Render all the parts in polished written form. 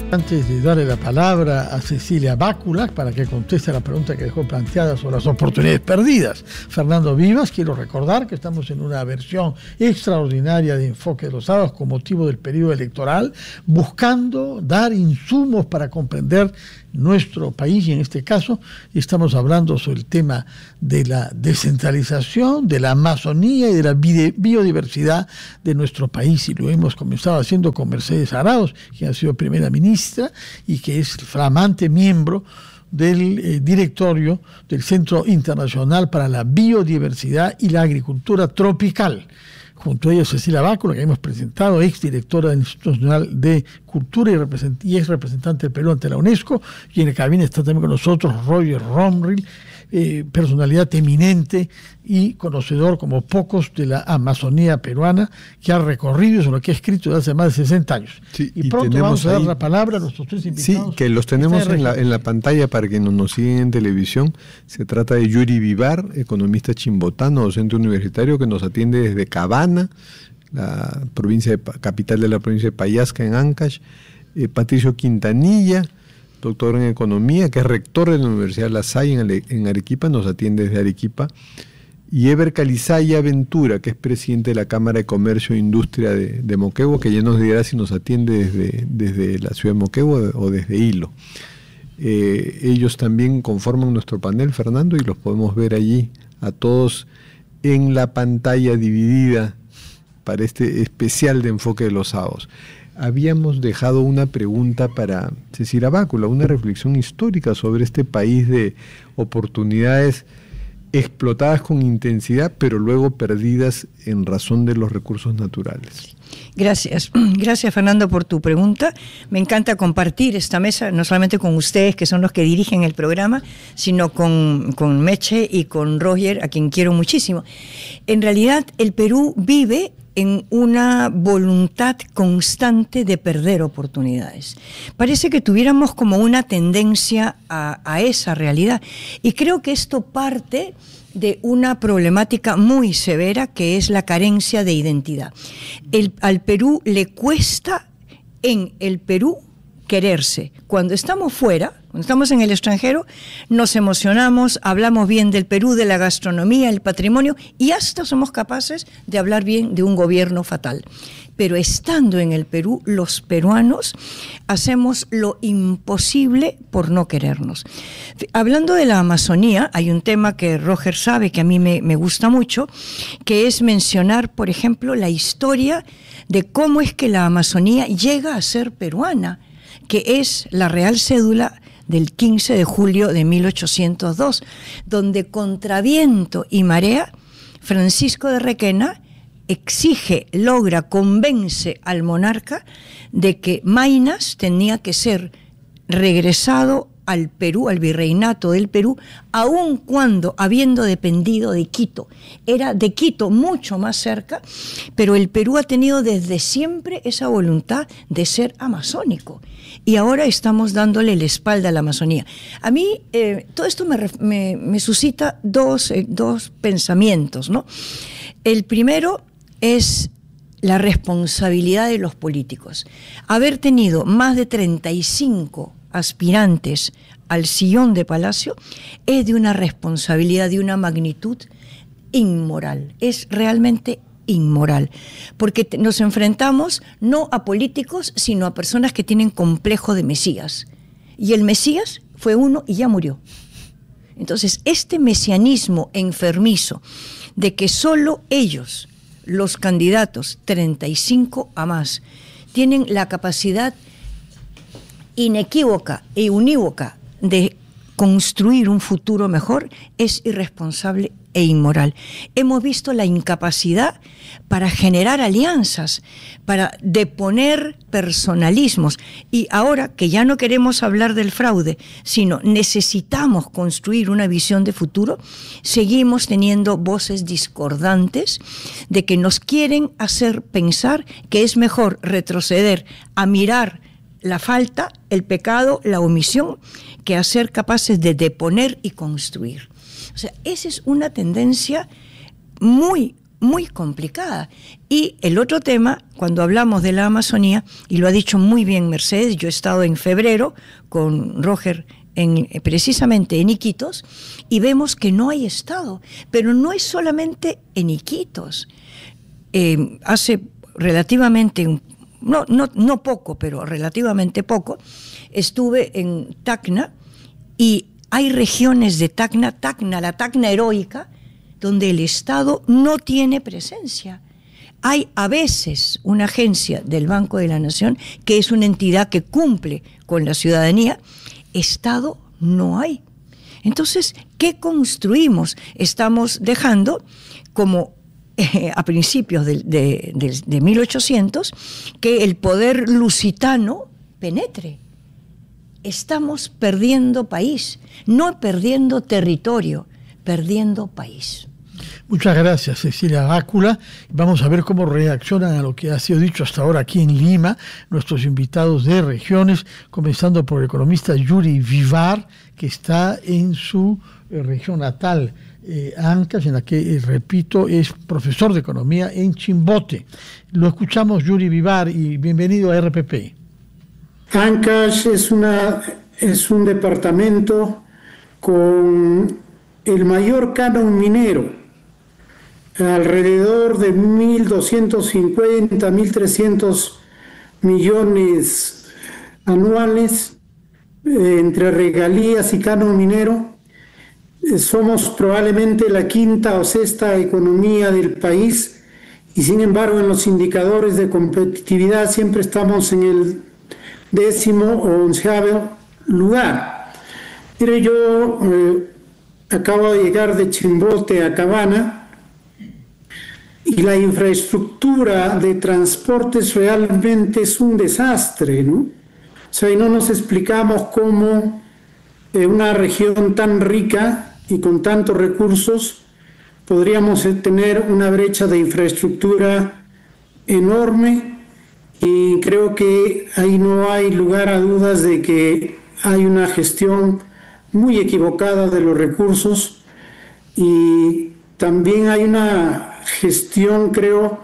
Antes de darle la palabra a Cecilia Bácula para que conteste la pregunta que dejó planteada sobre las oportunidades perdidas, Fernando Vivas, quiero recordar que estamos en una versión extraordinaria de Enfoque de los Sábados con motivo del periodo electoral, buscando dar insumos para comprender nuestro país, y en este caso estamos hablando sobre el tema de la descentralización, de la Amazonía y de la biodiversidad de nuestro país, y lo hemos comenzado haciendo con Mercedes Arauz, quien ha sido primera ministra y que es flamante miembro del directorio del Centro Internacional para la Biodiversidad y la Agricultura Tropical. Junto a ella Cecilia Bácula, que hemos presentado, exdirectora del Instituto Nacional de Cultura y ex representante del Perú ante la UNESCO, y en el cabina está también con nosotros Roger Romril, personalidad eminente y conocedor como pocos de la Amazonía peruana, que ha recorrido sobre lo que ha escrito desde hace más de 60 años. Sí, y pronto vamos a dar la palabra a nuestros tres invitados. Sí, que los tenemos en la pantalla para que nos siguen en televisión. Se trata de Yuri Vivar, economista chimbotano, docente universitario, que nos atiende desde Cabana, la capital de la provincia de Payasca, en Ancash. Patricio Quintanilla, doctor en Economía, que es rector de la Universidad La Salle en Arequipa, nos atiende desde Arequipa. Y Eber Calizaya Ventura, que es presidente de la Cámara de Comercio e Industria de Moquegua, que ya nos dirá si nos atiende desde la ciudad de Moquegua o desde Hilo. Ellos también conforman nuestro panel, Fernando, y los podemos ver allí a todos en la pantalla dividida para este especial de Enfoque de los Sábados. Habíamos dejado una pregunta para Cecilia Bácula, una reflexión histórica sobre este país de oportunidades explotadas con intensidad, pero luego perdidas en razón de los recursos naturales. Gracias Fernando por tu pregunta. Me encanta compartir esta mesa, no solamente con ustedes, que son los que dirigen el programa, sino con Meche y con Roger, a quien quiero muchísimo. En realidad, el Perú vive en una voluntad constante de perder oportunidades. Parece que tuviéramos como una tendencia a esa realidad, y creo que esto parte de una problemática muy severa, que es la carencia de identidad. Al Perú le cuesta en el Perú quererse. Cuando estamos fuera, cuando estamos en el extranjero, nos emocionamos, hablamos bien del Perú, de la gastronomía, el patrimonio, y hasta somos capaces de hablar bien de un gobierno fatal. Pero estando en el Perú, los peruanos hacemos lo imposible por no querernos. Hablando de la Amazonía, hay un tema que Roger sabe que a mí me gusta mucho, que es mencionar, por ejemplo, la historia de cómo es que la Amazonía llega a ser peruana, que es la Real Cédula del 15 de julio de 1802, donde contra viento y marea, Francisco de Requena convence al monarca de que Maynas tenía que ser regresado al Perú, al virreinato del Perú, aun cuando habiendo dependido de Quito. Era de Quito mucho más cerca, pero el Perú ha tenido desde siempre esa voluntad de ser amazónico. Y ahora estamos dándole la espalda a la Amazonía. A mí todo esto me suscita dos pensamientos, ¿no? El primero es la responsabilidad de los políticos. Haber tenido más de 35 aspirantes al sillón de Palacio es de una responsabilidad, de una magnitud inmoral. Es realmente inmoral, porque nos enfrentamos no a políticos, sino a personas que tienen complejo de Mesías. Y el Mesías fue uno y ya murió. Entonces, este mesianismo enfermizo de que solo ellos, los candidatos 35 a más, tienen la capacidad inequívoca e unívoca de construir un futuro mejor, es irresponsable e inmoral. Hemos visto la incapacidad para generar alianzas, para deponer personalismos, y ahora que ya no queremos hablar del fraude, sino necesitamos construir una visión de futuro, seguimos teniendo voces discordantes de que nos quieren hacer pensar que es mejor retroceder a mirar la falta, el pecado, la omisión, que a ser capaces de deponer y construir. O sea, esa es una tendencia muy muy complicada. Y el otro tema, cuando hablamos de la Amazonía, y lo ha dicho muy bien Mercedes, yo he estado en febrero con Roger precisamente en Iquitos, y vemos que no hay Estado, pero no es solamente en Iquitos. Hace relativamente, no poco, pero relativamente poco, estuve en Tacna, y hay regiones de Tacna, la Tacna heroica, donde el Estado no tiene presencia. Hay a veces una agencia del Banco de la Nación, que es una entidad que cumple con la ciudadanía. Estado no hay. Entonces, ¿qué construimos? Estamos dejando, como a principios de 1800, que el poder lusitano penetre. Estamos perdiendo país, no perdiendo territorio, perdiendo país. Muchas gracias, Cecilia Bácula. Vamos a ver cómo reaccionan a lo que ha sido dicho hasta ahora aquí en Lima nuestros invitados de regiones, comenzando por el economista Yuri Vivar, que está en su región natal, Ancash, en la que, repito, es profesor de economía en Chimbote. Lo escuchamos, Yuri Vivar, y bienvenido a RPP. Ancash es un departamento con el mayor canon minero, alrededor de 1.250, 1.300 millones anuales entre regalías y canon minero. Somos probablemente la quinta o sexta economía del país, y sin embargo en los indicadores de competitividad siempre estamos en el 10º o 11º lugar. Mire, yo acabo de llegar de Chimbote a Cabana, y la infraestructura de transportes realmente es un desastre, ¿no? O sea, y no nos explicamos cómo una región tan rica y con tantos recursos podríamos tener una brecha de infraestructura enorme, y creo que ahí no hay lugar a dudas de que hay una gestión muy equivocada de los recursos, y también hay una gestión, creo,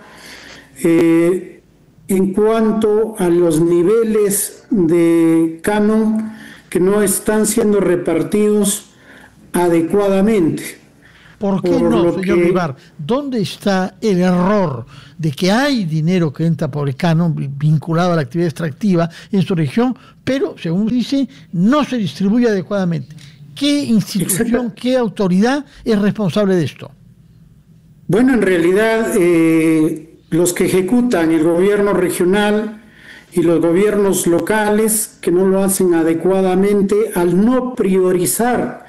en cuanto a los niveles de canon que no están siendo repartidos adecuadamente. ¿Por qué no, señor Vivar? ¿Dónde está el error de que hay dinero que entra por el canon vinculado a la actividad extractiva en su región, pero, según dice, no se distribuye adecuadamente? ¿Qué institución, qué autoridad es responsable de esto? Bueno, en realidad los que ejecutan, el gobierno regional y los gobiernos locales, que no lo hacen adecuadamente al no priorizar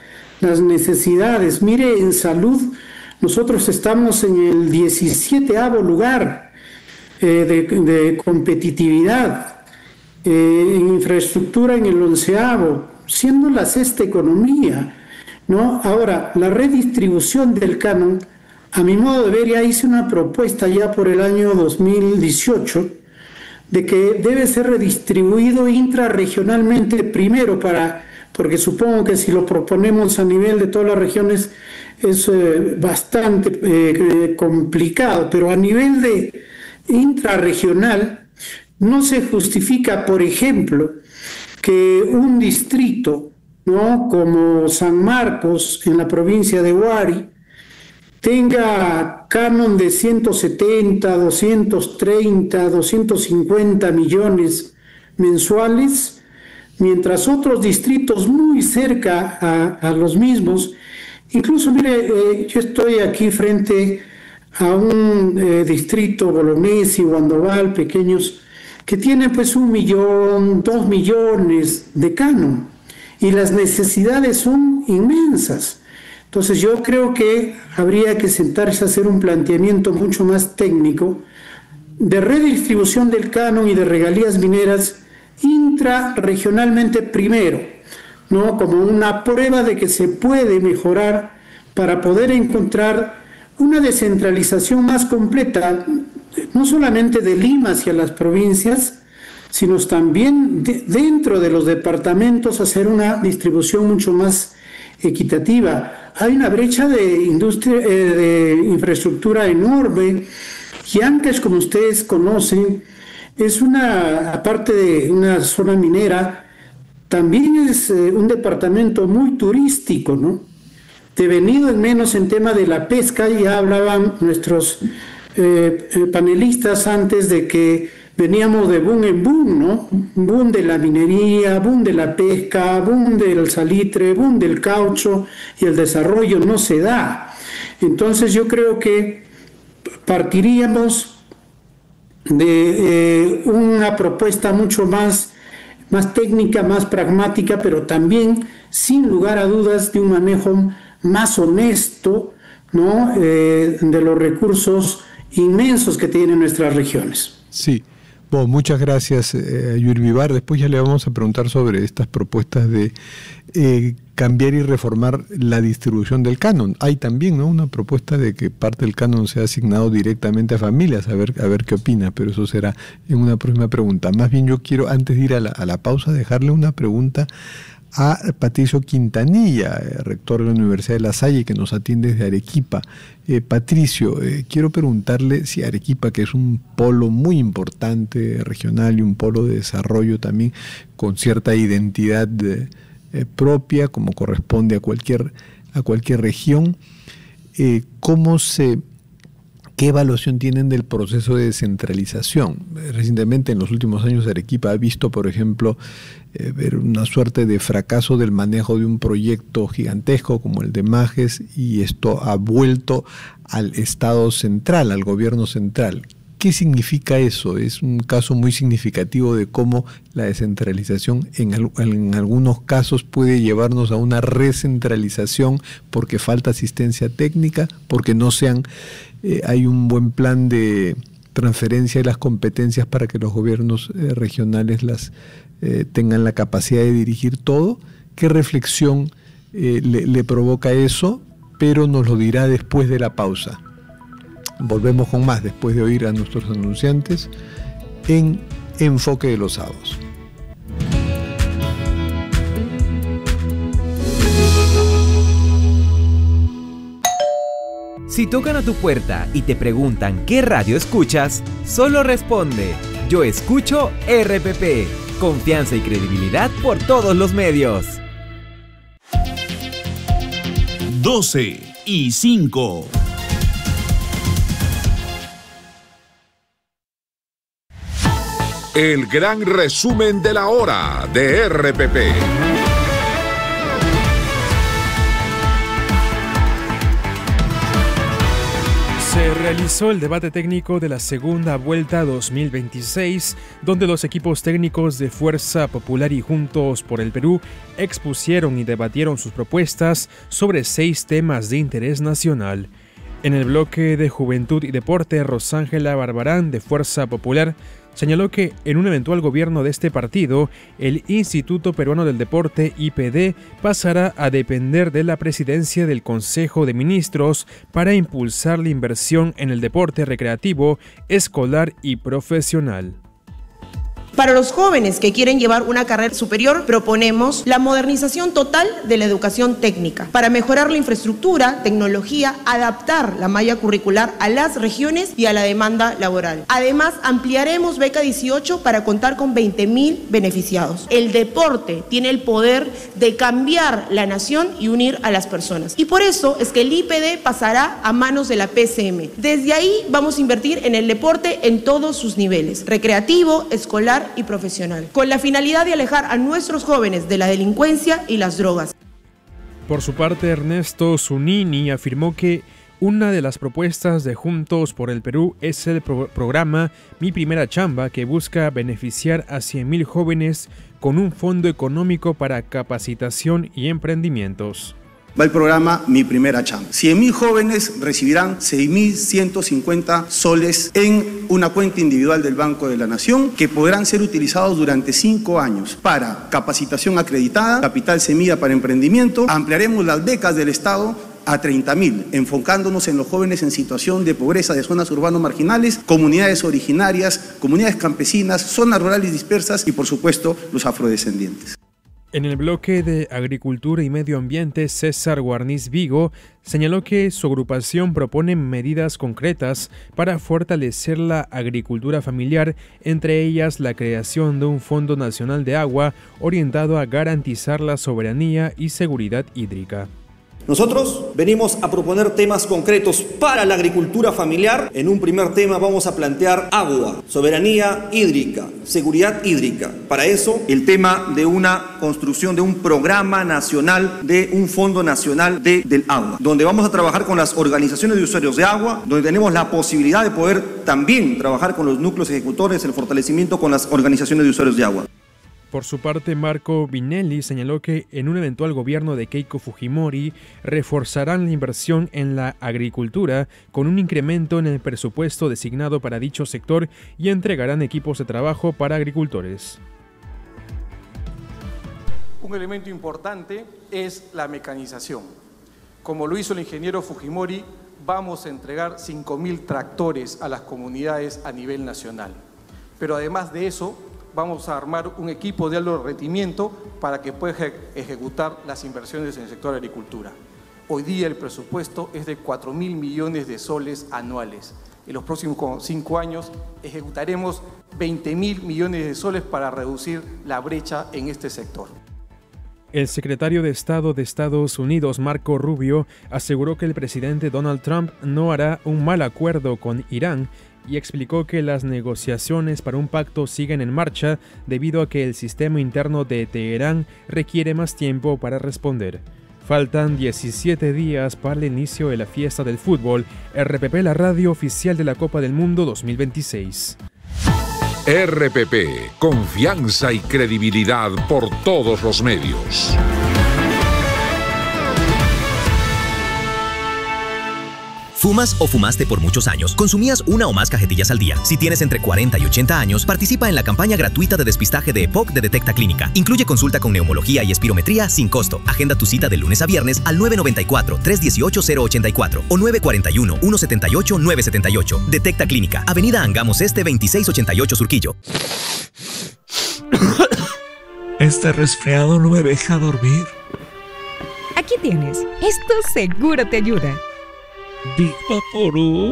las necesidades. Mire, en salud nosotros estamos en el 17º lugar de competitividad, en infraestructura en el 11º, siendo la sexta economía, ¿no? Ahora, la redistribución del canon, a mi modo de ver, ya hice una propuesta ya por el año 2018 de que debe ser redistribuido intrarregionalmente primero, porque supongo que si lo proponemos a nivel de todas las regiones es bastante complicado, pero a nivel de intrarregional no se justifica, por ejemplo, que un distrito, ¿no?, como San Marcos en la provincia de Huari tenga canon de 170, 230, 250 millones mensuales, mientras otros distritos muy cerca a los mismos, incluso mire, yo estoy aquí frente a un distrito Bolognesi, Guandoval, pequeños, que tienen pues 1 millón, 2 millones de canon, y las necesidades son inmensas. Entonces yo creo que habría que sentarse a hacer un planteamiento mucho más técnico de redistribución del canon y de regalías mineras intrarregionalmente primero, ¿no?, como una prueba de que se puede mejorar para poder encontrar una descentralización más completa, no solamente de Lima hacia las provincias, sino también dentro de los departamentos, hacer una distribución mucho más equitativa. hay una brecha de industria, de infraestructura enorme. Yanques, como ustedes conocen, es aparte de una zona minera, también es un departamento muy turístico, ¿no? Devenido en menos en tema de la pesca, ya hablaban nuestros panelistas antes de que veníamos de boom en boom, ¿no? Boom de la minería, boom de la pesca, boom del salitre, boom del caucho, y el desarrollo no se da. Entonces yo creo que partiríamos de una propuesta mucho más técnica, más pragmática, pero también, sin lugar a dudas, de un manejo más honesto, ¿no? De los recursos inmensos que tienen nuestras regiones. Sí. Bueno, muchas gracias, Yuri Vivar. Después ya le vamos a preguntar sobre estas propuestas de cambiar y reformar la distribución del canon. Hay también, ¿no?, una propuesta de que parte del canon sea asignado directamente a familias, a ver qué opina, pero eso será en una próxima pregunta. Más bien yo quiero, antes de ir a la pausa, dejarle una pregunta a Patricio Quintanilla, rector de la Universidad de La Salle, que nos atiende desde Arequipa. Patricio, quiero preguntarle si Arequipa, que es un polo muy importante regional y un polo de desarrollo también con cierta identidad propia, como corresponde a cualquier región, ¿qué evaluación tienen del proceso de descentralización? Recientemente, en los últimos años, Arequipa ha visto, por ejemplo, ver una suerte de fracaso del manejo de un proyecto gigantesco como el de Majes, y esto ha vuelto al Estado central, al gobierno central. ¿Qué significa eso? Es un caso muy significativo de cómo la descentralización en algunos casos puede llevarnos a una recentralización porque falta asistencia técnica, porque no hay un buen plan de transferencia de las competencias para que los gobiernos regionales tengan la capacidad de dirigir todo. ¿Qué reflexión le provoca eso? Pero nos lo dirá después de la pausa. Volvemos con más después de oír a nuestros anunciantes en Enfoque de los Sábados. Si tocan a tu puerta y te preguntan qué radio escuchas, solo responde: yo escucho RPP. Confianza y credibilidad por todos los medios. 12:05. El gran resumen de la hora de RPP. Se realizó el debate técnico de la segunda vuelta 2026, donde los equipos técnicos de Fuerza Popular y Juntos por el Perú expusieron y debatieron sus propuestas sobre 6 temas de interés nacional. En el bloque de Juventud y Deporte, Rosángela Barbarán, de Fuerza Popular, señaló que en un eventual gobierno de este partido, el Instituto Peruano del Deporte, IPD, pasará a depender de la presidencia del Consejo de Ministros para impulsar la inversión en el deporte recreativo, escolar y profesional. Para los jóvenes que quieren llevar una carrera superior, proponemos la modernización total de la educación técnica para mejorar la infraestructura, tecnología, adaptar la malla curricular a las regiones y a la demanda laboral. Además, ampliaremos Beca 18 para contar con 20.000 beneficiados. El deporte tiene el poder de cambiar la nación y unir a las personas. Y por eso es que el IPD pasará a manos de la PCM. Desde ahí vamos a invertir en el deporte en todos sus niveles, recreativo, escolar y profesional, con la finalidad de alejar a nuestros jóvenes de la delincuencia y las drogas. Por su parte, Ernesto Zunini afirmó que una de las propuestas de Juntos por el Perú es el programa Mi Primera Chamba, que busca beneficiar a 100.000 jóvenes con un fondo económico para capacitación y emprendimientos. Va el programa Mi Primera Chamba. 100.000 jóvenes recibirán 6.150 soles en una cuenta individual del Banco de la Nación, que podrán ser utilizados durante 5 años para capacitación acreditada, capital semilla para emprendimiento. Ampliaremos las becas del Estado a 30.000, enfocándonos en los jóvenes en situación de pobreza de zonas urbanas marginales, comunidades originarias, comunidades campesinas, zonas rurales dispersas y, por supuesto, los afrodescendientes. En el bloque de Agricultura y Medio Ambiente, César Guarniz Vigo señaló que su agrupación propone medidas concretas para fortalecer la agricultura familiar, entre ellas la creación de un Fondo Nacional de Agua orientado a garantizar la soberanía y seguridad hídrica. Nosotros venimos a proponer temas concretos para la agricultura familiar. En un primer tema vamos a plantear agua, soberanía hídrica, seguridad hídrica. Para eso, el tema de una construcción de un programa nacional, de un fondo nacional del agua, donde vamos a trabajar con las organizaciones de usuarios de agua, donde tenemos la posibilidad de poder también trabajar con los núcleos ejecutores, el fortalecimiento con las organizaciones de usuarios de agua. Por su parte, Marco Vinelli señaló que en un eventual gobierno de Keiko Fujimori reforzarán la inversión en la agricultura con un incremento en el presupuesto designado para dicho sector y entregarán equipos de trabajo para agricultores. Un elemento importante es la mecanización. Como lo hizo el ingeniero Fujimori, vamos a entregar 5.000 tractores a las comunidades a nivel nacional. Pero además de eso, vamos a armar un equipo de alto rendimiento para que pueda ejecutar las inversiones en el sector de agricultura. Hoy día el presupuesto es de 4.000 millones de soles anuales. En los próximos 5 años ejecutaremos 20.000 millones de soles para reducir la brecha en este sector. El secretario de Estado de Estados Unidos, Marco Rubio, aseguró que el presidente Donald Trump no hará un mal acuerdo con Irán y explicó que las negociaciones para un pacto siguen en marcha debido a que el sistema interno de Teherán requiere más tiempo para responder. Faltan 17 días para el inicio de la fiesta del fútbol. RPP, la radio oficial de la Copa del Mundo 2026. RPP, confianza y credibilidad por todos los medios. ¿Fumas o fumaste por muchos años? ¿Consumías una o más cajetillas al día? Si tienes entre 40 y 80 años, participa en la campaña gratuita de despistaje de EPOC de Detecta Clínica. Incluye consulta con neumología y espirometría sin costo. Agenda tu cita de lunes a viernes al 994-318-084 o 941-178-978. Detecta Clínica, Avenida Angamos Este 2688 Surquillo. Este resfriado no me deja dormir. Aquí tienes. Esto seguro te ayuda. Big Vaporub.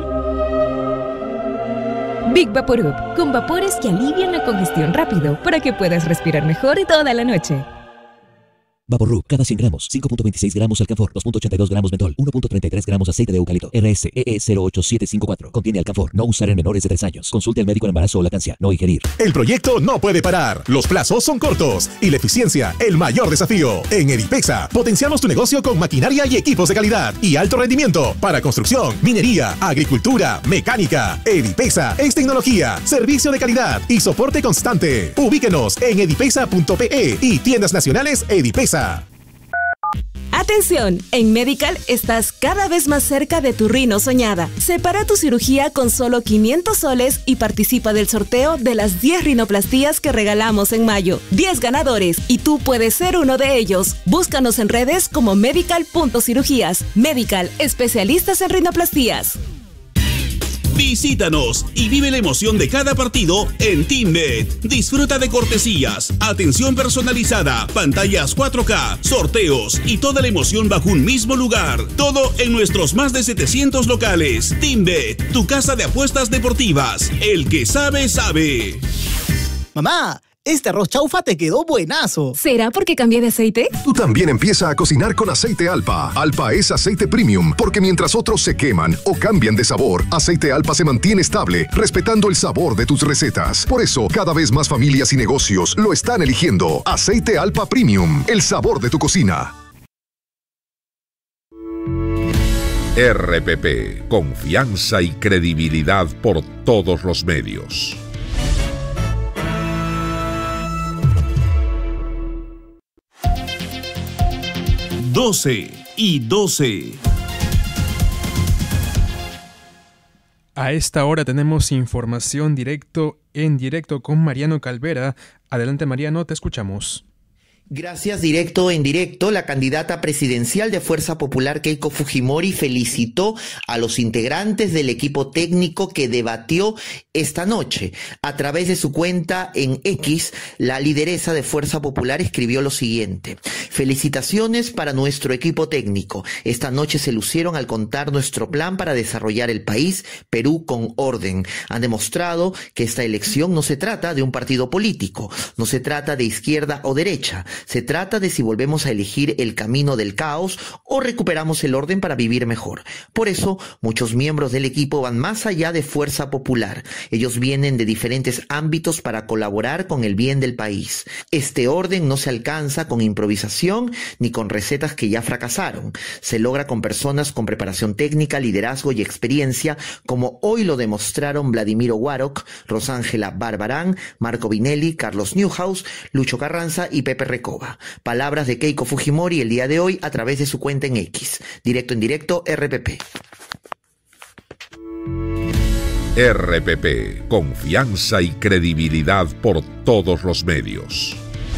Big Vaporub, con vapores que alivian la congestión rápido para que puedas respirar mejor toda la noche. Vaporub, cada 100 gramos, 5.26 gramos alcanfor, 2.82 gramos mentol, 1.33 gramos aceite de eucalipto. RSEE 08754. Contiene alcanfor. No usar en menores de 3 años. Consulte al médico en embarazo o lactancia. No ingerir. El proyecto no puede parar. Los plazos son cortos y la eficiencia el mayor desafío. En Edipexa potenciamos tu negocio con maquinaria y equipos de calidad y alto rendimiento para construcción, minería, agricultura, mecánica. Edipexa es tecnología, servicio de calidad y soporte constante. Ubíquenos en edipexa.pe y tiendas nacionales Edipexa. Atención, en Medical estás cada vez más cerca de tu rino soñada. Separa tu cirugía con solo 500 soles y participa del sorteo de las 10 rinoplastías que regalamos en mayo. 10 ganadores y tú puedes ser uno de ellos. Búscanos en redes como medical.cirugías. Medical, especialistas en rinoplastías. Visítanos y vive la emoción de cada partido en TeamBet. Disfruta de cortesías, atención personalizada, pantallas 4K, sorteos y toda la emoción bajo un mismo lugar. Todo en nuestros más de 700 locales. TeamBet, tu casa de apuestas deportivas. El que sabe, sabe. Mamá, este arroz chaufa te quedó buenazo. ¿Será porque cambié de aceite? Tú también empieza a cocinar con aceite Alpa. Alpa es aceite premium, porque mientras otros se queman o cambian de sabor, aceite Alpa se mantiene estable, respetando el sabor de tus recetas. Por eso, cada vez más familias y negocios lo están eligiendo. Aceite Alpa Premium, el sabor de tu cocina. RPP, confianza y credibilidad por todos los medios. ...12:12. A esta hora tenemos información en directo con Mariano Calvera. Adelante, Mariano, te escuchamos. Gracias, directo en directo. La candidata presidencial de Fuerza Popular, Keiko Fujimori, felicitó a los integrantes del equipo técnico que debatió esta noche. A través de su cuenta en X, la lideresa de Fuerza Popular escribió lo siguiente: felicitaciones para nuestro equipo técnico. Esta noche se lucieron al contar nuestro plan para desarrollar el país, Perú, con orden. Han demostrado que esta elección no se trata de un partido político, no se trata de izquierda o derecha. Se trata de si volvemos a elegir el camino del caos o recuperamos el orden para vivir mejor. Por eso, muchos miembros del equipo van más allá de Fuerza Popular. Ellos vienen de diferentes ámbitos para colaborar con el bien del país. Este orden no se alcanza con improvisación ni con recetas que ya fracasaron. Se logra con personas con preparación técnica, liderazgo y experiencia, como hoy lo demostraron Vladimiro Warok, Rosángela Barbarán, Marco Vinelli, Carlos Newhouse, Lucho Carranza y Pepe Recoba. Palabras de Keiko Fujimori el día de hoy a través de su cuenta en X. Directo en directo, RPP. RPP, confianza y credibilidad por todos los medios.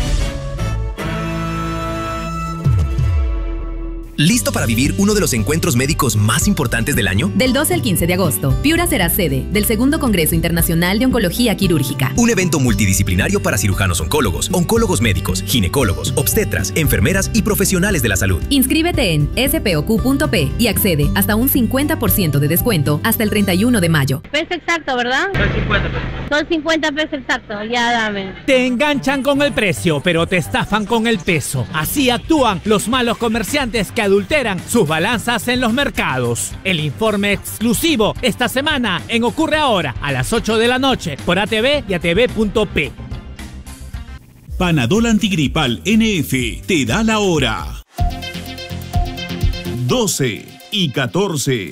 ¿Listo para vivir uno de los encuentros médicos más importantes del año? Del 12 al 15 de agosto, Piura será sede del segundo Congreso Internacional de Oncología Quirúrgica. Un evento multidisciplinario para cirujanos oncólogos, oncólogos médicos, ginecólogos, obstetras, enfermeras y profesionales de la salud. Inscríbete en spoq.p y accede hasta un 50% de descuento hasta el 31 de mayo. Peso exacto, ¿verdad? Son 50 pesos. Son 50 pesos exactos, ya dame. Te enganchan con el precio, pero te estafan con el peso. Así actúan los malos comerciantes que adulteran sus balanzas en los mercados. El informe exclusivo esta semana en Ocurre Ahora a las 8 de la noche por ATV y ATV.p. Panadol Antigripal NF te da la hora. 12:14.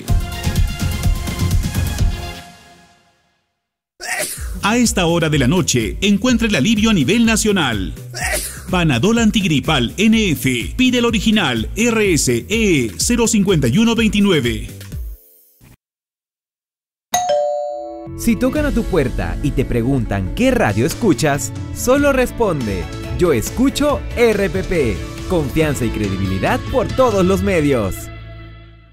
A esta hora de la noche, encuentra el alivio a nivel nacional. Panadol Antigripal NF. Pide el original RSE 05129. Si tocan a tu puerta y te preguntan qué radio escuchas, solo responde: yo escucho RPP. Confianza y credibilidad por todos los medios.